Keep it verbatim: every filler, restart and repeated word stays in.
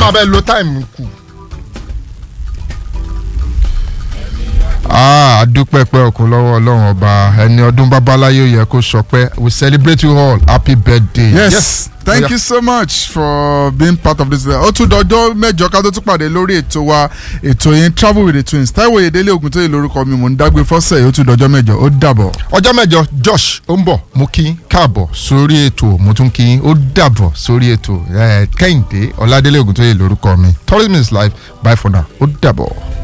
máa bẹ lo time kù. ah adúpẹ́ pẹ́ ọkùn lọ́wọ́ ọlọ́run ọba ẹni ọdún babaláyé yẹ kó sọ pé we celebrate you all happy birthday. yes, yes. thank oh, yeah. you so much for being part of this. ó tún dọjọ́ mẹ́jọ ká tó tún pàdé lórí ètò wa ètò yẹn travel with the twins Táíwò Oyèdélé Ògúntóyè lórúkọ mi mò ń dágbé fọ́sẹ̀ yìí ó tún dọjọ́ mẹ́jọ ó dàbọ̀. ọjọ́ mẹ́jọ Josh ó ń bọ̀ mo kí káàbọ̀ sórí ètò mo tún kí ó dàbọ̀ sórí ètò Kẹ́hìndé Ọládélé Ògúntóyè lórúkọ mi tourism is life bye for now ó dàbọ̀.